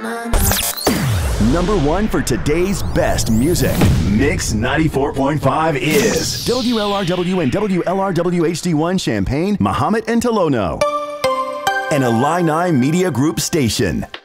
Number one for today's best music. Mix 94.5 is WLRW and WLRW HD1 Champaign, Mahomet and Tolono. An Illini Media Group station.